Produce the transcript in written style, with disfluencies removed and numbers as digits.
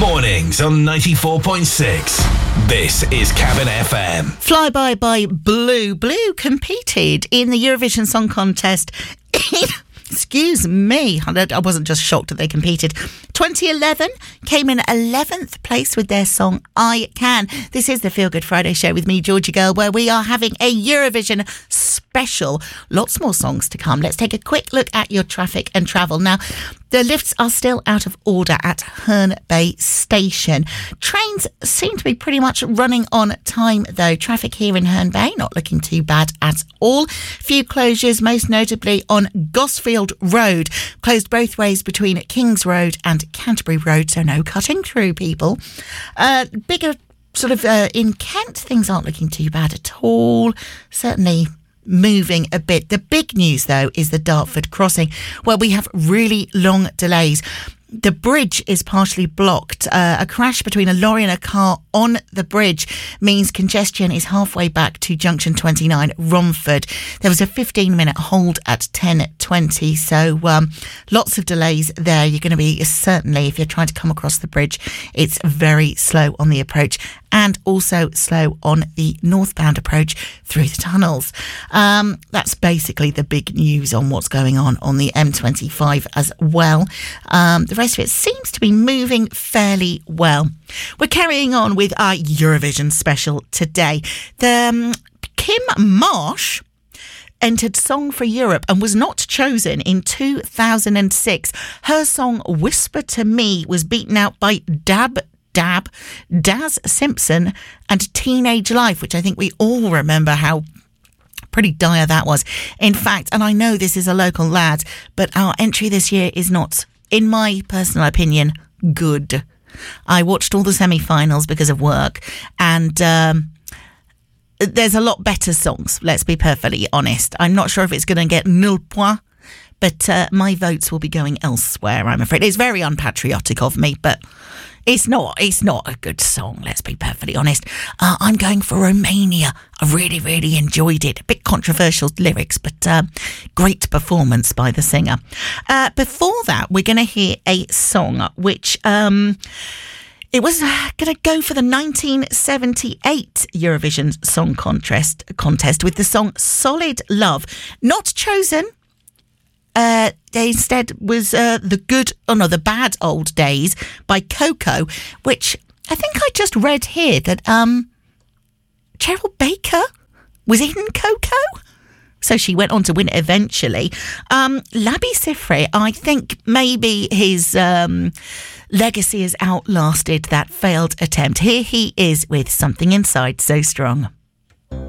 Mornings on 94.6. This is Cabin FM. Flyby by Blue. Blue competed in the Eurovision Song Contest excuse me, I wasn't just shocked that they competed. 2011 came in 11th place with their song I Can. This is the Feel Good Friday show with me, Georgie Girl, where we are having a Eurovision special. Lots more songs to come. Let's take a quick look at your traffic and travel. Now, the lifts are still out of order at Herne Bay Station. Trains seem to be pretty much running on time, though. Traffic here in Herne Bay not looking too bad at all. Few closures, most notably on Gosfield Road. Closed both ways between Kings Road and Canterbury Road, so no cutting through, people. Bigger sort of in Kent, things aren't looking too bad at all. Certainly moving a bit. The big news, though, is the Dartford crossing, where we have really long delays. The bridge is partially blocked. A crash between a lorry and a car on the bridge means congestion is halfway back to junction 29, Romford. There was a 15-minute hold at 10:20, so lots of delays there. You're going to be, certainly, if you're trying to come across the bridge, it's very slow on the approach and also slow on the northbound approach through the tunnels. That's basically the big news on what's going on the M25 as well. The rest of it seems to be moving fairly well. We're carrying on with our Eurovision special today. Kim Marsh entered Song for Europe and was not chosen in 2006. Her song Whisper to Me was beaten out by Daz Simpson and Teenage Life, which I think we all remember how pretty dire that was. In fact, and I know this is a local lad, but our entry this year is not, in my personal opinion, good. I watched all the semi-finals because of work, and there's a lot better songs, let's be perfectly honest. I'm not sure if it's going to get nul point, but my votes will be going elsewhere, I'm afraid. It's very unpatriotic of me, but it's not a good song, let's be perfectly honest. I'm going for Romania. I really enjoyed it. A bit controversial lyrics, but great performance by the singer. Before that, we're going to hear a song which it was going to go for the 1978 Eurovision Song Contest with the song Solid Love. Not chosen. Instead was The Bad Old Days by Coco, which I think I just read here that Cheryl Baker was in Coco, so she went on to win it eventually. Labi Siffre, I think maybe his legacy has outlasted that failed attempt. Here he is with Something Inside So Strong.